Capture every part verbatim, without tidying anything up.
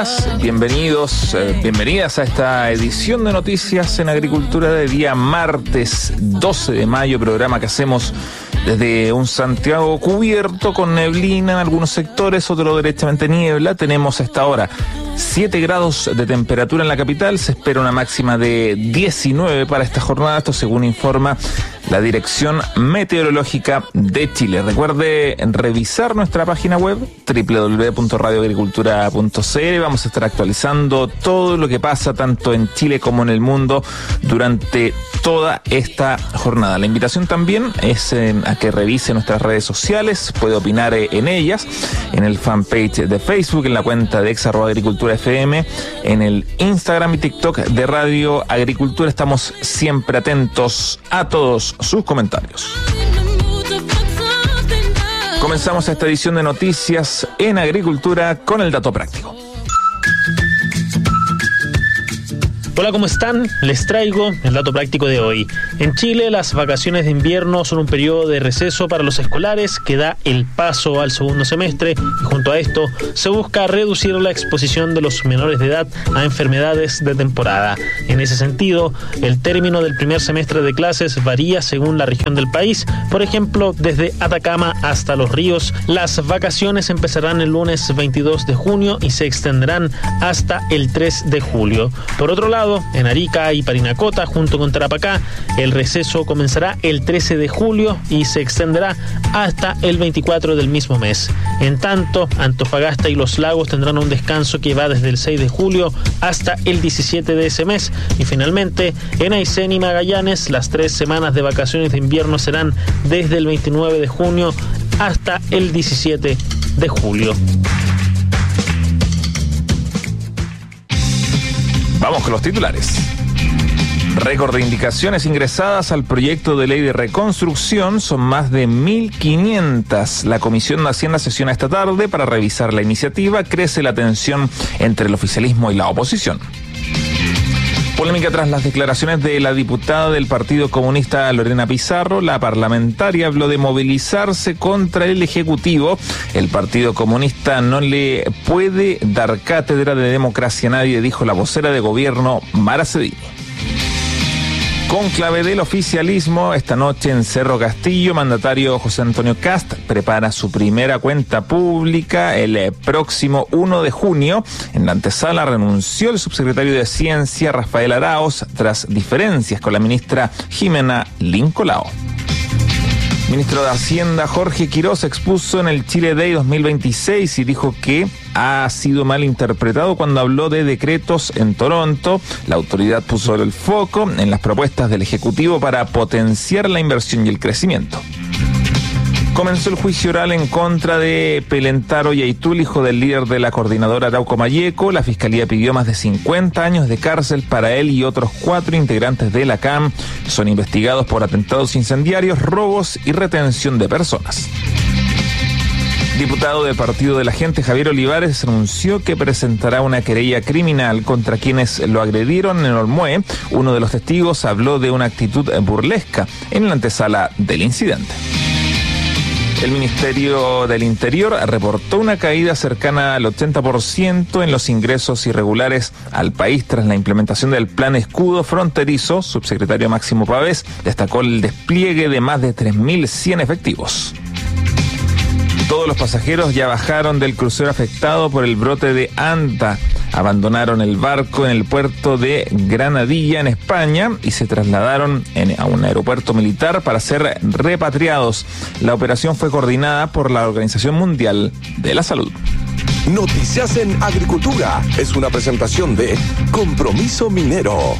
Bienvenidos, eh, bienvenidas a esta edición de Noticias en Agricultura de día martes doce de mayo, programa que hacemos desde un Santiago cubierto con neblina en algunos sectores, otro derechamente niebla. Tenemos a esta hora siete grados de temperatura en la capital, se espera una máxima de diecinueve para esta jornada, esto según informa la Dirección Meteorológica de Chile. Recuerde revisar nuestra página web doble u doble u doble u punto radio agricultura punto c l. Vamos a estar actualizando todo lo que pasa tanto en Chile como en el mundo durante toda esta jornada. La invitación también es eh, a que revise nuestras redes sociales, puede opinar eh, en ellas, en el fanpage de Facebook, en la cuenta de ex arroba agricultura F M, en el Instagram y TikTok de Radio Agricultura. Estamos siempre atentos a todos sus comentarios. Comenzamos esta edición de Noticias en Agricultura con el dato práctico. Hola, ¿cómo están? Les traigo el dato práctico de hoy. En Chile, las vacaciones de invierno son un periodo de receso para los escolares que da el paso al segundo semestre, y junto a esto se busca reducir la exposición de los menores de edad a enfermedades de temporada. En ese sentido, el término del primer semestre de clases varía según la región del país. Por ejemplo, desde Atacama hasta Los Ríos, las vacaciones empezarán el lunes veintidós de junio y se extenderán hasta el tres de julio. Por otro lado, en Arica y Parinacota, junto con Tarapacá, el receso comenzará el trece de julio y se extenderá hasta el veinticuatro del mismo mes. En tanto, Antofagasta y Los Lagos tendrán un descanso que va desde el seis de julio hasta el diecisiete de ese mes. Y finalmente, en Aysén y Magallanes, las tres semanas de vacaciones de invierno serán desde el veintinueve de junio hasta el diecisiete de julio. Vamos con los titulares. Récord de indicaciones ingresadas al proyecto de ley de reconstrucción son más de mil quinientas. La Comisión de Hacienda sesiona esta tarde para revisar la iniciativa. Crece la tensión entre el oficialismo y la oposición. Polémica tras las declaraciones de la diputada del Partido Comunista Lorena Pizarro. La parlamentaria habló de movilizarse contra el Ejecutivo. El Partido Comunista no le puede dar cátedra de democracia a nadie, dijo la vocera de gobierno Mara Cedini. Conclave del oficialismo esta noche en Cerro Castillo. Mandatario José Antonio Kast prepara su primera cuenta pública el próximo uno de junio. En la antesala renunció el subsecretario de Ciencia Rafael Araoz tras diferencias con la ministra Jimena Lincolao. Ministro de Hacienda Jorge Quiroz expuso en el Chile Day dos mil veintiséis y dijo que ha sido mal interpretado cuando habló de decretos en Toronto. La autoridad puso el foco en las propuestas del Ejecutivo para potenciar la inversión y el crecimiento. Comenzó el juicio oral en contra de Pelentaro Yaitul, hijo del líder de la coordinadora Arauco Mayeco. La Fiscalía pidió más de cincuenta años de cárcel para él y otros cuatro integrantes de la C A M. Son investigados por atentados incendiarios, robos y retención de personas. Diputado del Partido de la Gente, Javier Olivares, anunció que presentará una querella criminal contra quienes lo agredieron en Olmué. Uno de los testigos habló de una actitud burlesca en la antesala del incidente. El Ministerio del Interior reportó una caída cercana al ochenta por ciento en los ingresos irregulares al país tras la implementación del Plan Escudo Fronterizo. Subsecretario Máximo Pavés destacó el despliegue de más de tres mil cien efectivos. Todos los pasajeros ya bajaron del crucero afectado por el brote de Anta. Abandonaron el barco en el puerto de Granadilla, en España, y se trasladaron en, a un aeropuerto militar para ser repatriados. La operación fue coordinada por la Organización Mundial de la Salud. Noticias en Agricultura es una presentación de Compromiso Minero.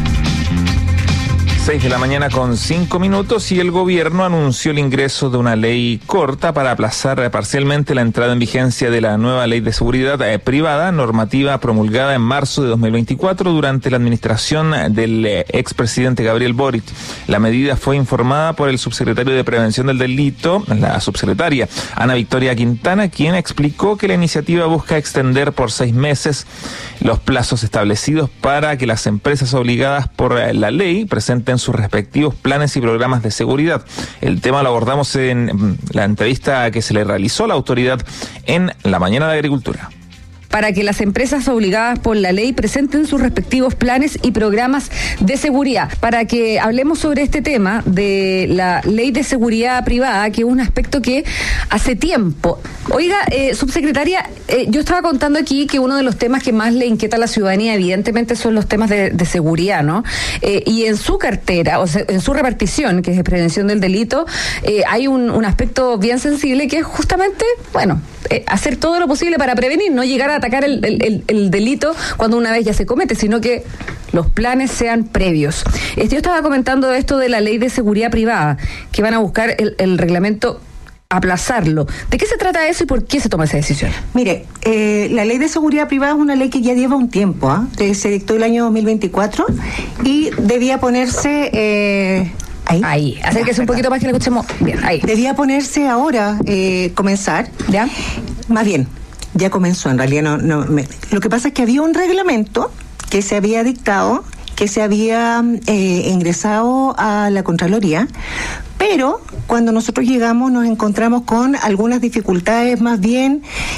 seis de la mañana con cinco minutos y el gobierno anunció el ingreso de una ley corta para aplazar parcialmente la entrada en vigencia de la nueva ley de seguridad eh, privada, normativa promulgada en marzo de dos mil veinticuatro durante la administración del eh, expresidente Gabriel Boric. La medida fue informada por el subsecretario de Prevención del Delito, la subsecretaria Ana Victoria Quintana, quien explicó que la iniciativa busca extender por seis meses los plazos establecidos para que las empresas obligadas por eh, la ley presenten sus respectivos planes y programas de seguridad. El tema lo abordamos en la entrevista que se le realizó a la autoridad en La Mañana de Agricultura. para que las empresas obligadas por la ley presenten sus respectivos planes y programas de seguridad. Para que hablemos sobre este tema de la ley de seguridad privada, que es un aspecto que hace tiempo. Oiga, eh, subsecretaria, eh, yo estaba contando aquí que uno de los temas que más le inquieta a la ciudadanía, evidentemente, son los temas de, de seguridad, ¿no? Eh, y en su cartera, o sea, en su repartición, que es de prevención del delito, eh, hay un, un aspecto bien sensible que es justamente, bueno, eh, hacer todo lo posible para prevenir, no llegar a atacar el, el, el, el delito cuando una vez ya se comete, sino que los planes sean previos. Este, yo estaba comentando esto de la ley de seguridad privada, que van a buscar el, el reglamento, aplazarlo. ¿De qué se trata eso y por qué se toma esa decisión? Mire, eh, la ley de seguridad privada es una ley que ya lleva un tiempo, ¿eh? Se dictó el año dos mil veinticuatro y debía ponerse... Eh, Ahí, ahí. acérquese un poquito más que le escuchemos bien, ahí. Debía ponerse ahora, eh, comenzar, ¿ya? Más bien, ya comenzó, en realidad no, no me, lo que pasa es que había un reglamento que se había dictado, que se había eh, ingresado a la Contraloría, pero cuando nosotros llegamos nos encontramos con algunas dificultades más bien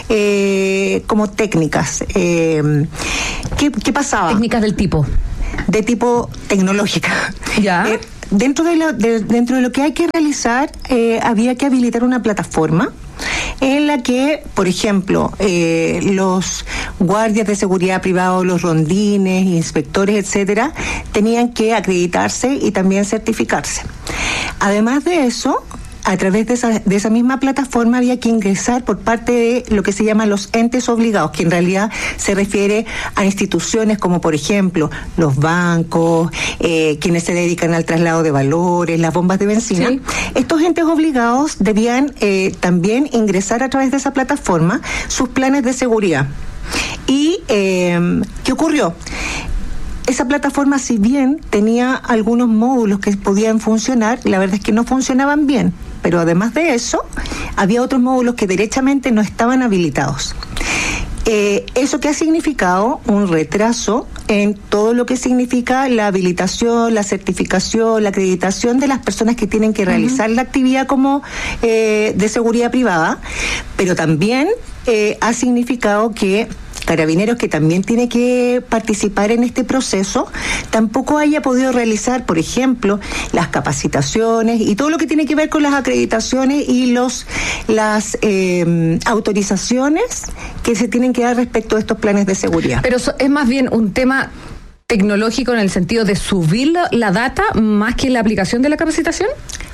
eh, como técnicas. Eh, ¿qué, ¿Qué pasaba? Técnicas del tipo. De tipo tecnológica. Ya. Eh, Dentro de, lo, de, dentro de lo que hay que realizar, eh, había que habilitar una plataforma en la que, por ejemplo, eh, los guardias de seguridad privada, los rondines, inspectores, etcétera, tenían que acreditarse y también certificarse. Además de eso, a través de esa, de esa misma plataforma había que ingresar por parte de lo que se llaman los entes obligados, que en realidad se refiere a instituciones como, por ejemplo, los bancos, eh, quienes se dedican al traslado de valores, las bombas de benzina. Sí. Estos entes obligados debían eh, también ingresar a través de esa plataforma sus planes de seguridad. ¿Y eh, qué ocurrió? Esa plataforma, si bien tenía algunos módulos que podían funcionar, la verdad es que no funcionaban bien, pero además de eso, había otros módulos que derechamente no estaban habilitados. Eh, ¿Eso qué ha significado? Un retraso en todo lo que significa la habilitación, la certificación, la acreditación de las personas que tienen que realizar uh-huh. la actividad como eh, de seguridad privada, pero también eh, ha significado que Carabineros, que también tiene que participar en este proceso, tampoco haya podido realizar, por ejemplo, las capacitaciones y todo lo que tiene que ver con las acreditaciones y los las eh, autorizaciones que se tienen que dar respecto a estos planes de seguridad. Pero es más bien un tema tecnológico en el sentido de subir la, la data más que la aplicación de la capacitación.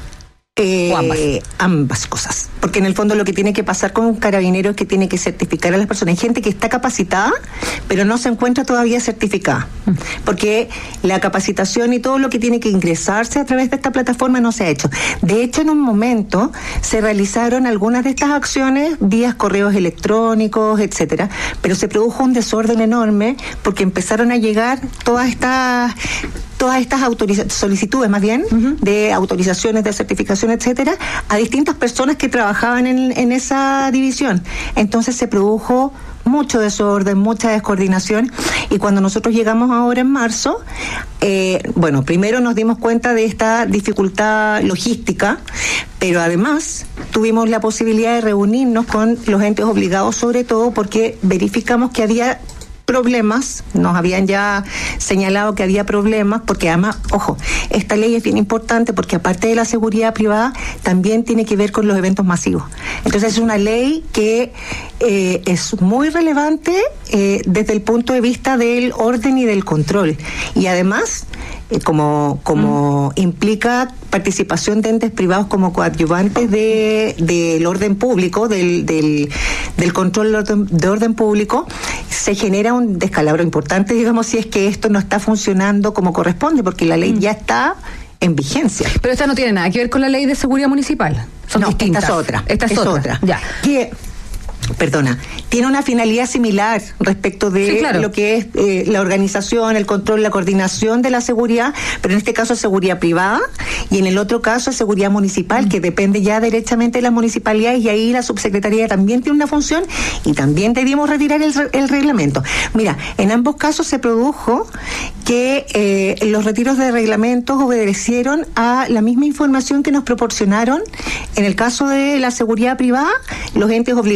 Eh, ambas. ambas cosas, porque en el fondo lo que tiene que pasar con un carabinero es que tiene que certificar a las personas. Hay gente que está capacitada pero no se encuentra todavía certificada, porque la capacitación y todo lo que tiene que ingresarse a través de esta plataforma no se ha hecho. De hecho, en un momento se realizaron algunas de estas acciones vía correos electrónicos, etcétera, pero se produjo un desorden enorme porque empezaron a llegar todas estas todas estas autoriza- solicitudes más bien uh-huh. de autorizaciones, de certificación, etcétera, a distintas personas que trabajaban en, en esa división. Entonces se produjo mucho desorden, mucha descoordinación, y cuando nosotros llegamos ahora en marzo, eh, bueno, primero nos dimos cuenta de esta dificultad logística, pero además tuvimos la posibilidad de reunirnos con los entes obligados, sobre todo porque verificamos que había problemas, nos habían ya señalado que había problemas, porque además, ojo, esta ley es bien importante porque aparte de la seguridad privada, también tiene que ver con los eventos masivos. Entonces es una ley que eh, es muy relevante eh, desde el punto de vista del orden y del control. Y además, eh, como, como mm. implica participación de entes privados como coadyuvantes de del orden público, del, del, del control de orden, de orden público, se genera un descalabro importante, digamos, si es que esto no está funcionando como corresponde, porque la ley mm. ya está en vigencia. Pero esta no tiene nada que ver con la ley de seguridad municipal. Son no, distintas. Esta es otra. Esta es, es otra. otra. Ya. Que, perdona, tiene una finalidad similar respecto de sí, claro. lo que es eh, la organización, el control, la coordinación de la seguridad, pero en este caso es seguridad privada y en el otro caso es seguridad municipal, mm. que depende ya derechamente de las municipalidades, y ahí la subsecretaría también tiene una función y también debimos retirar el, el reglamento. Mira, en ambos casos se produjo que eh, los retiros de reglamentos obedecieron a la misma información que nos proporcionaron en el caso de la seguridad privada, los entes obligados sobre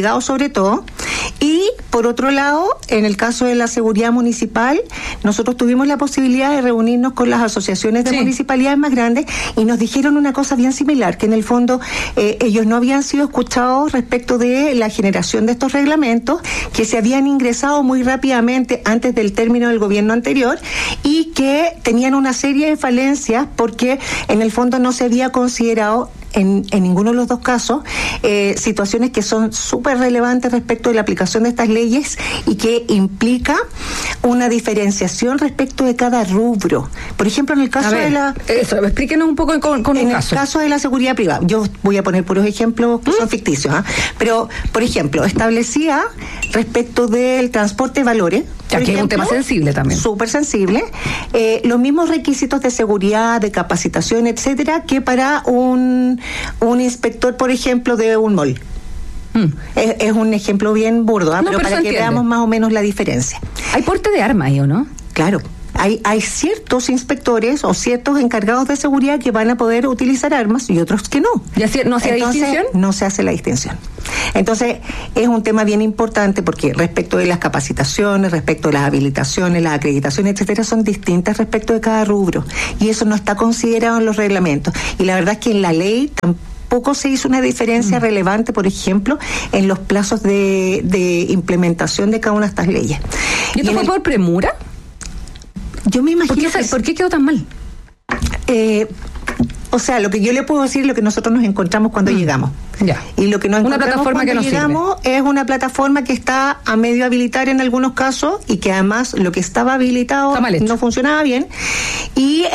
concretó. Y por otro lado, en el caso de la seguridad municipal, nosotros tuvimos la posibilidad de reunirnos con las asociaciones de sí. municipalidades más grandes y nos dijeron una cosa bien similar, que en el fondo eh, ellos no habían sido escuchados respecto de la generación de estos reglamentos, que se habían ingresado muy rápidamente antes del término del gobierno anterior y que tenían una serie de falencias porque en el fondo no se había considerado En, en ninguno de los dos casos, eh, situaciones que son súper relevantes respecto de la aplicación de estas leyes y que implica una diferenciación respecto de cada rubro. Por ejemplo, en el caso ver, de la... Eso, explíquenos un poco con, con en un el caso. caso de la seguridad privada, yo voy a poner puros ejemplos que ¿Mm? son ficticios, ¿eh? Pero, por ejemplo, establecía respecto del transporte de valores, ya que es un tema sensible también. Súper sensible. Eh, los mismos requisitos de seguridad, de capacitación, etcétera, que para un, un inspector, por ejemplo, de un mall. Mm. Es, es un ejemplo bien burdo, ¿eh? no, pero, pero para que entiende. veamos más o menos la diferencia. ¿Hay porte de arma ahí o no? Claro. Hay, hay ciertos inspectores o ciertos encargados de seguridad que van a poder utilizar armas y otros que no. ¿Y así, no se hace la distinción? No se hace la distinción. Entonces, es un tema bien importante porque respecto de las capacitaciones, respecto de las habilitaciones, las acreditaciones, etcétera, son distintas respecto de cada rubro. Y eso no está considerado en los reglamentos. Y la verdad es que en la ley tampoco se hizo una diferencia mm. relevante, por ejemplo, en los plazos de, de implementación de cada una de estas leyes. ¿Y esto y fue el, por premura? Yo me imagino... ¿Por qué, que, ¿por qué quedó tan mal? Eh... O sea, lo que yo le puedo decir es lo que nosotros nos encontramos cuando mm. llegamos. Ya. Y lo que nos una encontramos plataforma cuando que nos llegamos sirve. Es una plataforma que está a medio habilitar en algunos casos y que además lo que estaba habilitado no funcionaba bien. Y